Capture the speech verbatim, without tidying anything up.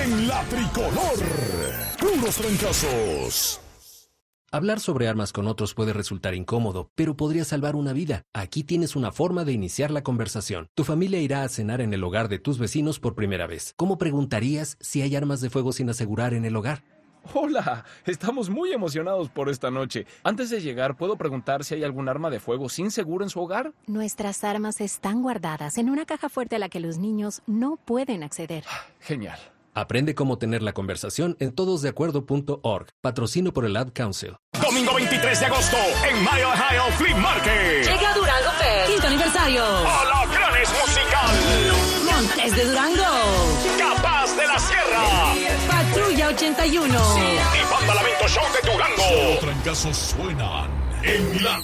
en la tricolor. Puros trancazos. Hablar sobre armas con otros puede resultar incómodo, pero podría salvar una vida. Aquí tienes una forma de iniciar la conversación. Tu familia irá a cenar en el hogar de tus vecinos por primera vez. ¿Cómo preguntarías si hay armas de fuego sin asegurar en el hogar? Hola, estamos muy emocionados por esta noche. Antes de llegar, ¿puedo preguntar si hay algún arma de fuego sin seguro en su hogar? Nuestras armas están guardadas en una caja fuerte a la que los niños no pueden acceder. Genial. Aprende cómo tener la conversación en todos de acuerdo punto org. Patrocino por el Ad Council. Domingo veintitrés de agosto en Mile High Flea Market. Llega Durango Fest, quinto aniversario. Alacranes Musical. Montes de Durango. Capaz de la Sierra. Patrulla ochenta y uno. Y Banda Lamento Show de Durango. Los trancazos suenan en la